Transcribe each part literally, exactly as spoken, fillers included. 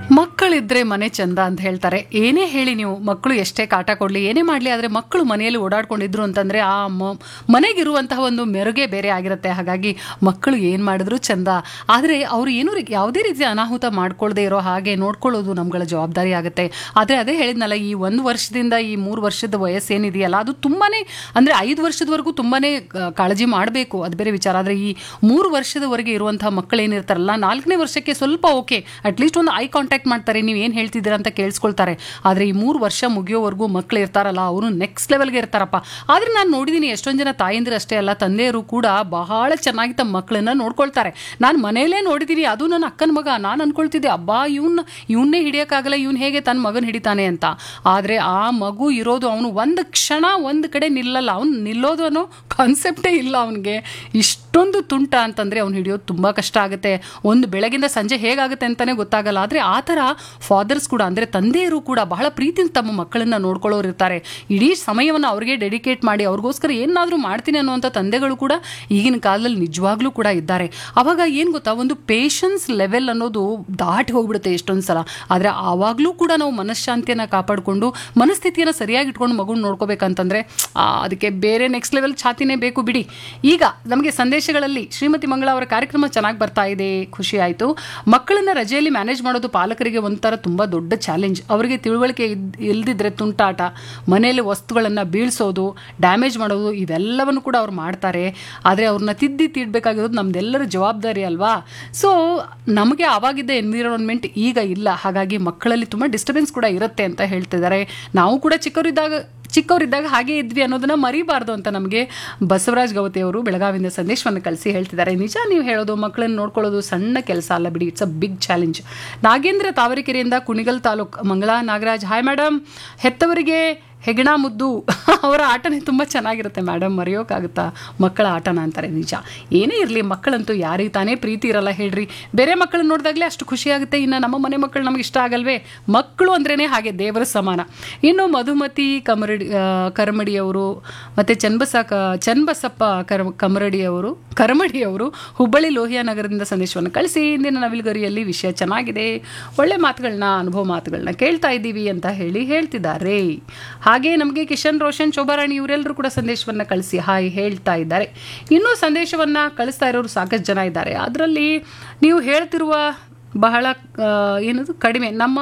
ಮಕ್ಕಳಿದ್ರೆ ಮನೆ ಚಂದ ಅಂತ ಹೇಳ್ತಾರೆ. ಏನೇ ಹೇಳಿ ನೀವು, ಮಕ್ಕಳು ಎಷ್ಟೇ ಕಾಟ ಕೊಡಲಿ, ಏನೇ ಮಾಡಲಿ, ಆದರೆ ಮಕ್ಕಳು ಮನೆಯಲ್ಲಿ ಓಡಾಡ್ಕೊಂಡಿದ್ರು ಅಂತಂದರೆ ಆ ಮನೆಗಿರುವಂತಹ ಒಂದು ಮೆರುಗೆ ಬೇರೆ ಆಗಿರುತ್ತೆ. ಹಾಗಾಗಿ ಮಕ್ಕಳು ಏನು ಮಾಡಿದ್ರು ಚಂದ. ಆದರೆ ಅವರು ಏನೂ ಯಾವುದೇ ರೀತಿ ಅನಾಹುತ ಮಾಡ್ಕೊಳ್ಳದೆ ಇರೋ ಹಾಗೆ ನೋಡ್ಕೊಳ್ಳೋದು ನಮ್ಗಳ ಜವಾಬ್ದಾರಿ ಆಗುತ್ತೆ. ಆದರೆ ಅದೇ ಹೇಳಿದ್ನಲ್ಲ, ಈ ಒಂದು ವರ್ಷದಿಂದ ಈ ಮೂರು ವರ್ಷದ ವಯಸ್ಸೇನಿದೆಯಲ್ಲ, ಅದು ತುಂಬಾ ಅಂದರೆ ಐದು ವರ್ಷದವರೆಗೂ ತುಂಬಾ ಕಾಳಜಿ ಮಾಡಬೇಕು, ಅದು ಬೇರೆ ವಿಚಾರ. ಆದರೆ ಈ ಮೂರು ವರ್ಷದವರೆಗೆ ಇರುವಂತಹ ಮಕ್ಕಳು ಏನಿರ್ತಾರಲ್ಲ, ನಾಲ್ಕನೇ ವರ್ಷಕ್ಕೆ ಸ್ವಲ್ಪ ಓಕೆ, ಅಟ್ಲೀಸ್ಟ್ ಒಂದು ಐ ಕಾಂಟ್ಯಾಕ್ಟ್ ಮಾಡ್ತಾರೆ, ನೀವು ಏನು ಹೇಳ್ತಿದ್ದೀರಾ ಅಂತ ಕೇಳಿಸ್ಕೊಳ್ತಾರೆ. ಆದರೆ ಈ ಮೂರು ವರ್ಷ ಮುಗಿಯೋವರೆಗೂ ಮಕ್ಕಳು ಇರ್ತಾರಲ್ಲ, ಅವರು ನೆಕ್ಸ್ಟ್ ಲೆವೆಲ್ಗೆ ಇರ್ತಾರಪ್ಪ. ಆದರೆ ನಾನು ನೋಡಿದ್ದೀನಿ ಎಷ್ಟೊಂದು ಜನ ತಾಯಂದಿರು ಅಷ್ಟೇ ಅಲ್ಲ, ತಂದೆಯರು ಕೂಡ ಬಹಳ ಚೆನ್ನಾಗಿ ತಮ್ಮ ಮಕ್ಕಳನ್ನ ನೋಡ್ಕೊಳ್ತಾರೆ. ನಾನು ಮನೆಯಲ್ಲೇ ನೋಡಿದ್ದೀನಿ. ಅದು ನನ್ನ ಅಕ್ಕನ ಮಗ. ನಾನು ಅನ್ಕೊಳ್ತಿದ್ದೆ, ಅಬ್ಬಾ ಇವನ್ನ ಇವನ್ನೇ ಹಿಡಿಯೋಕ್ಕಾಗಲ್ಲ, ಇವನು ಹೇಗೆ ತನ್ನ ಮಗನ ಹಿಡಿತಾನೆ ಅಂತ. ಆದರೆ ಆ ಮಗು ಇರೋದು, ಅವನು ಒಂದು ಕ್ಷಣ ಒಂದು ಕಡೆ ನಿಲ್ಲಲ್ಲ, ಅವ್ನು ನಿಲ್ಲೋದು ಅನ್ನೋ ಕಾನ್ಸೆಪ್ಟೇ ಇಲ್ಲ ಅವನಿಗೆ. ಇಷ್ಟೊಂದು ತುಂಟ ಅಂತಂದರೆ ಅವ್ನು ಹಿಡಿಯೋದು ತುಂಬ ಕಷ್ಟ ಆಗುತ್ತೆ. ಒಂದು ಬೆಳಗಿಂದ ಸಂಜೆ ಹೇಗಾಗುತ್ತೆ ಅಂತಲೇ ಗೊತ್ತಾಗಲ್ಲ. ಆದರೆ ಆ ಥರ ಫಾದರ್ಸ್ ಕೂಡ, ಅಂದರೆ ತಂದೆಯರು ಕೂಡ ಬಹಳ ಪ್ರೀತಿಯಿಂದ ತಮ್ಮ ಮಕ್ಕಳನ್ನು ನೋಡ್ಕೊಳ್ಳೋರು ಇರ್ತಾರೆ. ಇಡೀ ಸಮಯವನ್ನು ಅವ್ರಿಗೆ ಡೆಡಿಕೇಟ್ ಮಾಡಿ ಅವ್ರಿಗೋಸ್ಕರ ಏನಾದರೂ ಮಾಡ್ತೀನಿ ಅನ್ನುವಂಥ ತಂದೆಗಳು ಕೂಡ ಈಗಿನ ಕಾಲದಲ್ಲಿ ನಿಜವಾಗ್ಲೂ ಕೂಡ ಇದ್ದಾರೆ. ಆವಾಗ ಏನು ಗೊತ್ತಾ, ಒಂದು ಪೇಷನ್ಸ್ ಲೆವೆಲ್ ಅನ್ನೋದು ದಾಟಿ ಹೋಗ್ಬಿಡುತ್ತೆ ಎಷ್ಟೊಂದು ಸಲ. ಆದರೆ ಆವಾಗಲೂ ಕೂಡ ನಾವು ಮನಃಶಾಂತಿಯನ್ನು ಕಾಪಾಡಿಕೊಂಡು ಮನಸ್ಥಿತಿಯನ್ನು ಸರಿಯಾಗಿ ಇಟ್ಕೊಂಡು ಮಗುನ ನೋಡ್ಕೋಬೇಕಂತಂದರೆ ಅದಕ್ಕೆ ಬೇರೆ ನೆಕ್ಸ್ಟ್ ಲೆವೆಲ್ ಛಾತಿನೇ ಬೇಕು ಬಿಡಿ. ಈಗ ನಮಗೆ ಸಂದೇಶಗಳಲ್ಲಿ ಶ್ರೀಮತಿ ಮಂಗಳ ಅವರ ಕಾರ್ಯಕ್ರಮ ಚೆನ್ನಾಗಿ ಬರ್ತಾ ಇದೆ, ಖುಷಿ ಆಯಿತು. ಮಕ್ಕಳನ್ನ ರಜೆಯಲ್ಲಿ ಮ್ಯಾನೇಜ್ ಮಾಡೋದು ಪಾಲಕರಿಗೆ ಒಂಥರ ತುಂಬ ದೊಡ್ಡ ಚಾಲೆಂಜ್. ಅವರಿಗೆ ತಿಳುವಳಿಕೆ ಇದ್ ಇಲ್ದಿದ್ರೆ ತುಂಟಾಟ, ಮನೆಯಲ್ಲಿ ವಸ್ತುಗಳನ್ನು ಬೀಳ್ಸೋದು, ಡ್ಯಾಮೇಜ್ ಮಾಡೋದು, ಇವೆಲ್ಲವನ್ನು ಕೂಡ ಅವ್ರು ಮಾಡ್ತಾರೆ. ಆದರೆ ಅವ್ರನ್ನ ತಿದ್ದಿ ತೀಡಬೇಕಾಗಿರೋದು ನಮ್ದೆಲ್ಲರ ಜವಾಬ್ದಾರಿ ಅಲ್ವಾ. ಸೊ ನಮಗೆ ಆವಾಗಿದ್ದ ಎನ್ವಿರಾನ್ಮೆಂಟ್ ಈಗ ಇಲ್ಲ. ಹಾಗಾಗಿ ಮಕ್ಕಳಲ್ಲಿ ತುಂಬ ಡಿಸ್ಟರ್ಬೆನ್ಸ್ ಕೂಡ ಇರುತ್ತೆ ಅಂತ ಹೇಳ್ತಿದ್ದಾರೆ. ನಾವು ಕೂಡ ಚಿಕ್ಕವರಿದ್ದಾಗ ಚಿಕ್ಕವರಿದ್ದಾಗ ಹಾಗೆ ಇದ್ವಿ ಅನ್ನೋದನ್ನ ಮರಿಬಾರ್ದು ಅಂತ ನಮಗೆ ಬಸವರಾಜ್ ಗೌತಿ ಅವರು ಬೆಳಗಾವಿಯಿಂದ ಸಂದೇಶವನ್ನು ಕಳಿಸಿ ಹೇಳ್ತಿದ್ದಾರೆ. ನಿಜ ನೀವು ಹೇಳೋದು, ಮಕ್ಕಳನ್ನು ನೋಡ್ಕೊಳ್ಳೋದು ಸಣ್ಣ ಕೆಲಸ ಅಲ್ಲ ಬಿಡಿ, it's a big challenge. Nagendra ತಾವರೆಕೆರೆಯಿಂದ Kunigal taluk. Mangala Nagaraj, hi madam. ಹೆತ್ತವರಿಗೆ ಹೆಗಣ ಮುದ್ದು ಅವರ ಆಟನೇ ತುಂಬ ಚೆನ್ನಾಗಿರುತ್ತೆ ಮೇಡಮ್, ಮರೆಯೋಕ್ಕಾಗುತ್ತಾ ಮಕ್ಕಳ ಆಟನ ಅಂತಾರೆ. ನಿಜ, ಏನೇ ಇರಲಿ ಮಕ್ಕಳಂತೂ ಯಾರಿಗೆ ತಾನೇ ಪ್ರೀತಿ ಇರಲ್ಲ ಹೇಳ್ರಿ. ಬೇರೆ ಮಕ್ಕಳನ್ನ ನೋಡಿದಾಗಲೇ ಅಷ್ಟು ಖುಷಿಯಾಗುತ್ತೆ, ಇನ್ನು ನಮ್ಮ ಮನೆ ಮಕ್ಕಳು ನಮಗೆ ಇಷ್ಟ ಆಗಲ್ವೇ? ಮಕ್ಕಳು ಅಂದ್ರೇ ಹಾಗೆ ದೇವರ ಸಮಾನ. ಇನ್ನು ಮಧುಮತಿ ಕಮರಡಿ ಕರಮಡಿಯವರು ಮತ್ತು ಚನ್ನಬಸ ಕ ಚನ್ನಬಸಪ್ಪ ಕರ ಕಮರಡಿಯವರು ಕರಮಡಿಯವರು ಹುಬ್ಬಳ್ಳಿ ಲೋಹಿಯಾ ನಗರದಿಂದ ಸಂದೇಶವನ್ನು ಕಳಿಸಿ, ಇಂದಿನ ನವಿಲುಗರಿಯಲ್ಲಿ ವಿಷಯ ಚೆನ್ನಾಗಿದೆ, ಒಳ್ಳೆ ಮಾತುಗಳನ್ನ, ಅನುಭವ ಮಾತುಗಳನ್ನ ಕೇಳ್ತಾ ಇದ್ದೀವಿ ಅಂತ ಹೇಳಿ ಹೇಳ್ತಿದ್ದಾರೆ. ಹಾಗೆ ನಮಗೆ ಕಿಶನ್ ರೋಷನ್, ಶೋಭಾರಾಣಿ ಇವರೆಲ್ಲರೂ ಕೂಡ ಸಂದೇಶವನ್ನು ಕಳಿಸಿ ಹಾಯ್ ಹೇಳ್ತಾ ಇದ್ದಾರೆ. ಇನ್ನೂ ಸಂದೇಶವನ್ನು ಕಳಿಸ್ತಾ ಇರೋರು ಸಾಕಷ್ಟು ಜನ ಇದ್ದಾರೆ. ಅದರಲ್ಲಿ ನೀವು ಹೇಳ್ತಿರುವ ಬಹಳ ಏನದು ಕಡಿಮೆ ನಮ್ಮ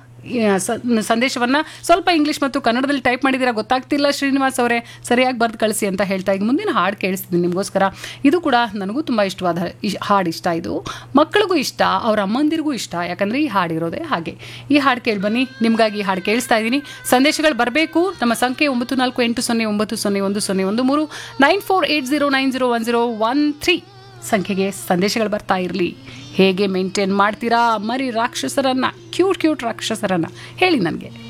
ಸಂದೇಶವನ್ನು ಸ್ವಲ್ಪ ಇಂಗ್ಲೀಷ್ ಮತ್ತು ಕನ್ನಡದಲ್ಲಿ ಟೈಪ್ ಮಾಡಿದ್ದೀರಾ, ಗೊತ್ತಾಗ್ತಿಲ್ಲ ಶ್ರೀನಿವಾಸ್ ಅವರೇ, ಸರಿಯಾಗಿ ಬರೆದು ಕಳಿಸಿ ಅಂತ ಹೇಳ್ತಾ ಈಗ ಮುಂದಿನ ಹಾಡು ಕೇಳಿಸ್ತೀನಿ ನಿಮಗೋಸ್ಕರ. ಇದು ಕೂಡ ನನಗೂ ತುಂಬ ಇಷ್ಟವಾದ ಹಾಡು ಇಷ್ಟ. ಇದು ಮಕ್ಕಳಿಗೂ ಇಷ್ಟ, ಅವ್ರ ಅಮ್ಮಂದಿರಿಗೂ ಇಷ್ಟ, ಯಾಕಂದರೆ ಈ ಹಾಡಿರೋದೆ ಹಾಗೆ. ಈ ಹಾಡು ಕೇಳಿ ಬನ್ನಿ, ನಿಮಗಾಗಿ ಈ ಹಾಡು ಕೇಳಿಸ್ತಾ ಇದ್ದೀನಿ. ಸಂದೇಶಗಳು ಬರಬೇಕು. ನಮ್ಮ ಸಂಖ್ಯೆ ಒಂಬತ್ತು ನಾಲ್ಕು ಎಂಟು ಸೊನ್ನೆ ಒಂಬತ್ತು ಸೊನ್ನೆ ಒಂದು ಸೊನ್ನೆ ಒಂದು ಮೂರು nine four eight zero nine zero one zero one three ಸಂಖ್ಯೆಗೆ ಸಂದೇಶಗಳು ಬರ್ತಾ ಇರಲಿ. ಹೇಗೆ ಮೇಂಟೈನ್ ಮಾಡ್ತೀರಾ ಮರಿ ರಾಕ್ಷಸರನ್ನು, ಕ್ಯೂಟ್ ಕ್ಯೂಟ್ ರಾಕ್ಷಸರನ್ನು ಹೇಳಿ ನನಗೆ.